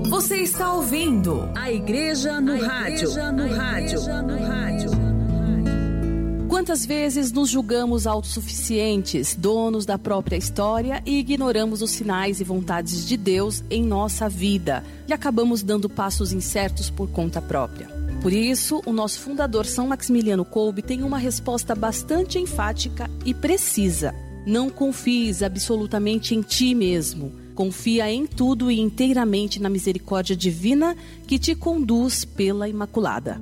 Você está ouvindo a Igreja no Rádio. Quantas vezes nos julgamos autossuficientes, donos da própria história e ignoramos os sinais e vontades de Deus em nossa vida e acabamos dando passos incertos por conta própria. Por isso, o nosso fundador São Maximiliano Kolbe tem uma resposta bastante enfática e precisa. Não confies absolutamente em ti mesmo. Confia em tudo e inteiramente na misericórdia divina que te conduz pela Imaculada.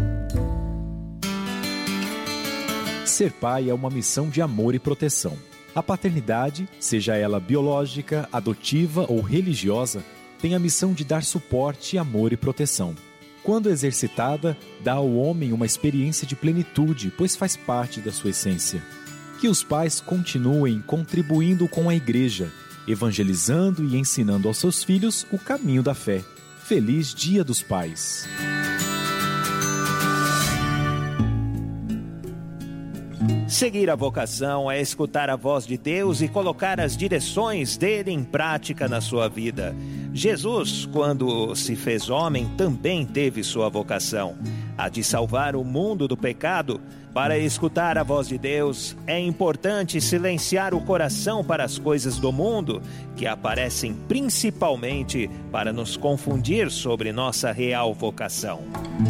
Ser pai é uma missão de amor e proteção. A paternidade, seja ela biológica, adotiva ou religiosa, tem a missão de dar suporte, amor e proteção. Quando exercitada, dá ao homem uma experiência de plenitude, pois faz parte da sua essência. Que os pais continuem contribuindo com a Igreja, evangelizando e ensinando aos seus filhos o caminho da fé. Feliz Dia dos Pais! Seguir a vocação é escutar a voz de Deus e colocar as direções dele em prática na sua vida. Jesus, quando se fez homem, também teve sua vocação, a de salvar o mundo do pecado. Para escutar a voz de Deus, é importante silenciar o coração para as coisas do mundo, que aparecem principalmente para nos confundir sobre nossa real vocação.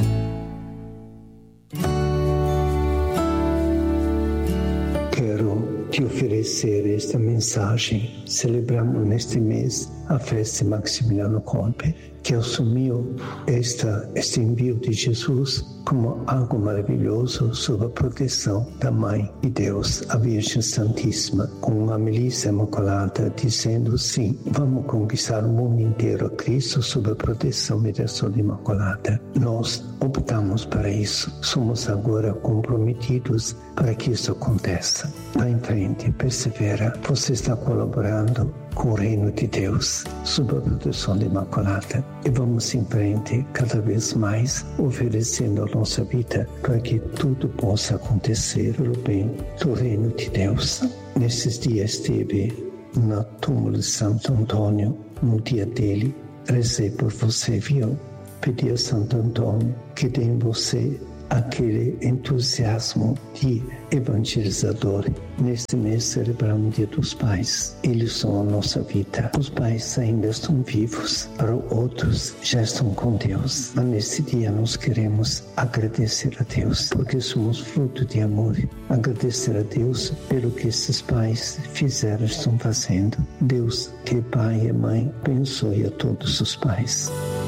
Quero te oferecer esta mensagem. Celebramos neste mês a festa de Maximiliano Kolbe, que assumiu este envio de Jesus como algo maravilhoso sob a proteção da Mãe de Deus, a Virgem Santíssima, com uma milícia imaculada, dizendo sim, vamos conquistar o mundo inteiro a Cristo sob a proteção e direção imaculada. Nós optamos para isso, somos agora comprometidos para que isso aconteça. Vá em frente, persevera, você está colaborando com o reino de Deus, sob a proteção da Imaculada. E vamos em frente cada vez mais, oferecendo a nossa vida para que tudo possa acontecer pelo bem do reino de Deus. Nesses dias esteve no túmulo de Santo Antônio, no dia dele, rezei por você, viu? Pedi a Santo Antônio que dê em você aquele entusiasmo de evangelizador. Neste mês celebramos o Dia dos Pais. Eles são a nossa vida. Os pais ainda estão vivos, para outros já estão com Deus. Mas neste dia nós queremos agradecer a Deus, porque somos fruto de amor. Agradecer a Deus pelo que esses pais fizeram, estão fazendo. Deus, que é Pai e Mãe, abençoe a todos os pais.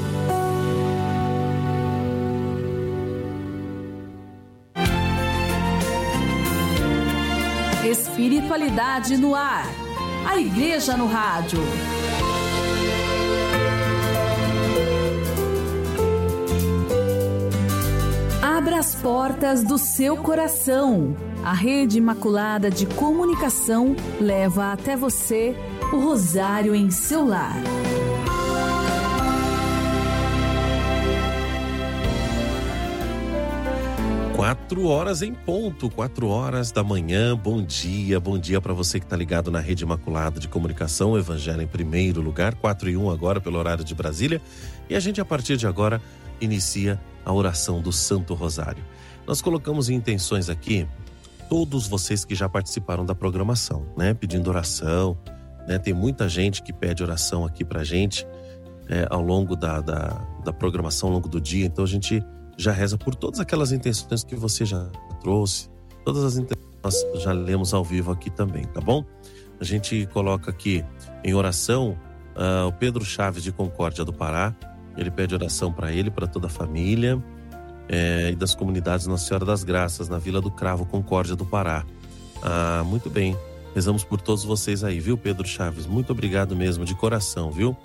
Espiritualidade no ar. A Igreja no Rádio. Abra as portas do seu coração. A Rede Imaculada de Comunicação leva até você o rosário em seu lar. 4 horas em ponto, 4 horas da manhã. Bom dia para você que está ligado na Rede Imaculada de Comunicação, o Evangelho em primeiro lugar, 4:01 agora pelo horário de Brasília. E a gente a partir de agora inicia a oração do Santo Rosário. Nós colocamos em intenções aqui todos vocês que já participaram da programação, né? Pedindo oração, né? Tem muita gente que pede oração aqui pra gente ao longo da programação, ao longo do dia. Então a gente já reza por todas aquelas intenções que você já trouxe, todas as intenções nós já lemos ao vivo aqui também, tá bom? A gente coloca aqui em oração o Pedro Chaves de Concórdia do Pará. Ele pede oração para ele, para toda a família e das comunidades Nossa Senhora das Graças, na Vila do Cravo, Concórdia do Pará. Muito bem, rezamos por todos vocês aí, viu, Pedro Chaves? Muito obrigado mesmo, de coração, viu?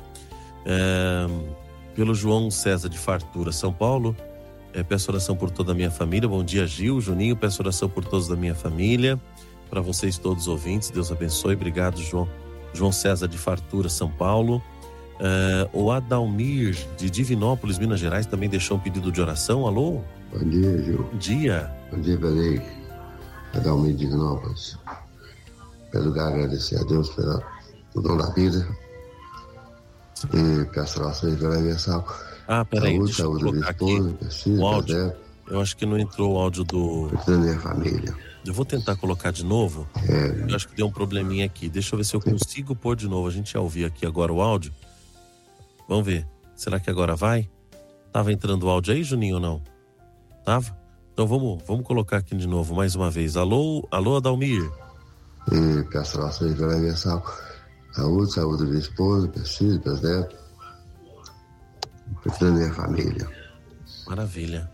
Pelo João César de Fartura, São Paulo, peço oração por toda a minha família. Bom dia, Gil, Juninho, peço oração por todos da minha família, para vocês todos ouvintes, Deus abençoe. Obrigado, João César de Fartura, São Paulo. O Adalmir de Divinópolis, Minas Gerais, também deixou um pedido de oração. Alô? Bom dia, Gil. Bom dia. Bom dia, Belém. Adalmir de Divinópolis. Em primeiro lugar, agradecer a Deus pelo dom da vida. E peço orações pela minha saúde. Peraí, deixa eu colocar aqui o áudio. Eu acho que não entrou o áudio da minha família. Eu vou tentar colocar de novo. Eu acho que deu um probleminha aqui. Deixa eu ver se eu consigo pôr de novo. A gente ia ouvir aqui agora o áudio. Vamos ver. Será que agora vai? Tava entrando o áudio aí, Juninho, ou não? Tava? Então vamos colocar aqui de novo, mais uma vez. Alô, Adalmir. E peço orações pela minha saúde, saúde da minha esposa, meus filhos, meus netos, da minha família. Maravilha.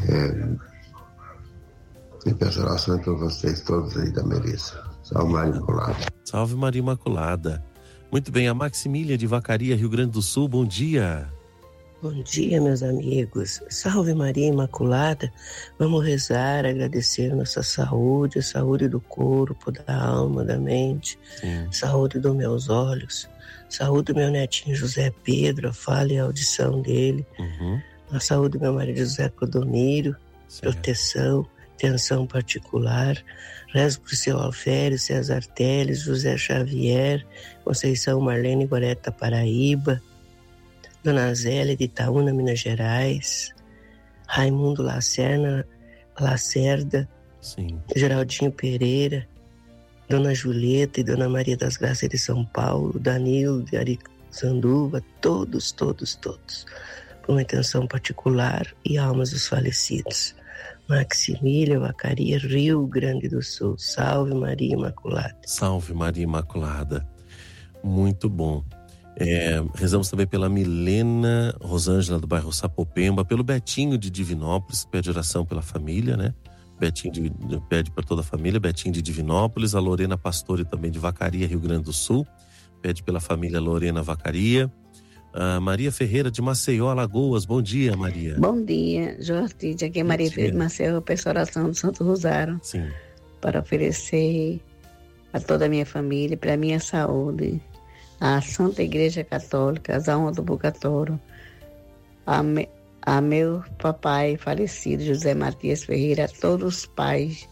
E peço orações para vocês todos aí da Melissa. Salve Maria Imaculada. Salve Maria Imaculada. Muito bem, a Maximília de Vacaria, Rio Grande do Sul, bom dia. Bom dia, meus amigos. Salve Maria Imaculada. Vamos rezar, agradecer nossa saúde, a saúde do corpo, da alma, da mente, saúde dos meus olhos, saúde do meu netinho José Pedro, a fala e a audição dele, a saúde do meu marido José Clodomiro, proteção, atenção particular. Rezo por seu Alfério, César Teles, José Xavier, Conceição Marlene Goreta Paraíba, Dona Zélia de Itaúna, Minas Gerais, Raimundo Lacerda, Geraldinho Pereira, Dona Julieta e Dona Maria das Graças de São Paulo, Danilo de Aricanduva, todos, por uma intenção particular e almas dos falecidos. Maximília, Vacaria, Rio Grande do Sul. Salve Maria Imaculada. Salve Maria Imaculada. Muito bom. Rezamos também pela Milena Rosângela do bairro Sapopemba, pelo Betinho de Divinópolis, que pede oração pela família, né? Betinho pede para toda a família, Betinho de Divinópolis, a Lorena Pastore também de Vacaria, Rio Grande do Sul, pede pela família Lorena Vacaria. A Maria Ferreira de Maceió, Alagoas, bom dia, Maria. Bom dia, Jorge, aqui é Maria Ferreira de Maceió, peço oração do Santo Rosário. Sim. Para oferecer a toda a minha família, para a minha saúde, a Santa Igreja Católica, as almas do purgatório, a meu papai falecido, José Matias Ferreira, a todos os pais,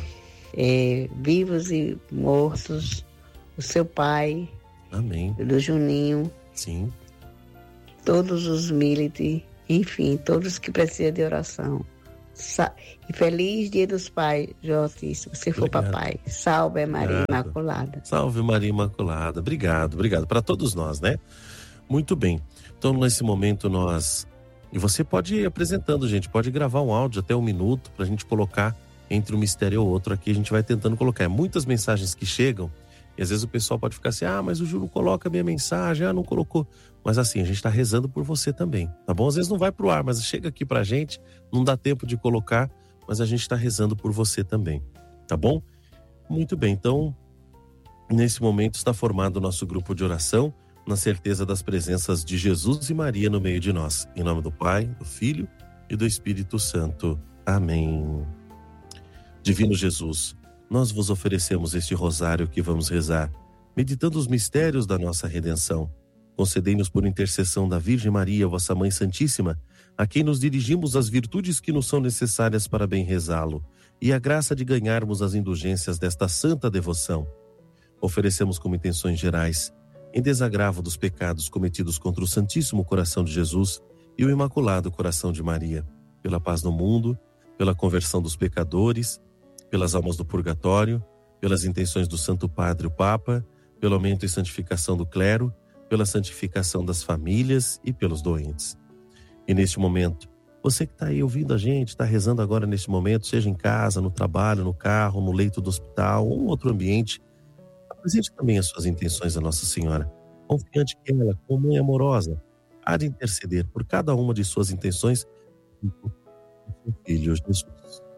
vivos e mortos, o seu pai, amém, do Juninho, sim, todos os militares, enfim, todos que precisam de oração. E feliz Dia dos Pais, Jorge, se você for papai. Salve Maria Imaculada. Salve Maria Imaculada. Obrigado para todos nós, né? Muito bem. Então, nesse momento E você pode ir apresentando, gente. Pode gravar um áudio até 1 minuto pra gente colocar entre um mistério ou outro aqui. A gente vai tentando colocar. Muitas mensagens que chegam e às vezes o pessoal pode ficar assim, mas o Ju não coloca a minha mensagem, não colocou. Mas assim, a gente tá rezando por você também, tá bom? Às vezes não vai pro ar, mas chega aqui pra gente, não dá tempo de colocar, mas a gente tá rezando por você também, tá bom? Muito bem, então, nesse momento está formado o nosso grupo de oração, na certeza das presenças de Jesus e Maria no meio de nós. Em nome do Pai, do Filho e do Espírito Santo. Amém. Divino Jesus, nós vos oferecemos este rosário que vamos rezar, meditando os mistérios da nossa redenção. Concedei-nos por intercessão da Virgem Maria, vossa Mãe Santíssima, a quem nos dirigimos as virtudes que nos são necessárias para bem rezá-lo, e a graça de ganharmos as indulgências desta santa devoção. Oferecemos como intenções gerais, em desagravo dos pecados cometidos contra o Santíssimo Coração de Jesus e o Imaculado Coração de Maria, pela paz no mundo, pela conversão dos pecadores, pelas almas do purgatório, pelas intenções do Santo Padre, o Papa, pelo aumento e santificação do clero, pela santificação das famílias e pelos doentes. E neste momento, você que está aí ouvindo a gente, está rezando agora neste momento, seja em casa, no trabalho, no carro, no leito do hospital ou em outro ambiente, apresente também as suas intenções à Nossa Senhora, confiante que ela, como mãe amorosa, há de interceder por cada uma de suas intenções do seu Filho Jesus.